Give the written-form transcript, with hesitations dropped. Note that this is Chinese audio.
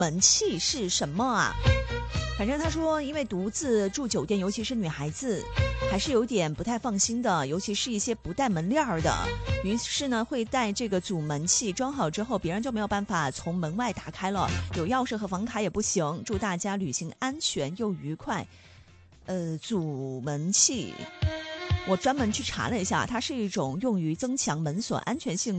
门器是什么啊？反正他说，因为独自住酒店，尤其是女孩子，还是有点不太放心的，尤其是一些不带门链的。于是呢，会带这个阻门器，装好之后，别人就没有办法从门外打开了，有钥匙和房卡也不行。祝大家旅行安全又愉快。阻门器，我专门去查了一下，它是一种用于增强门锁安全性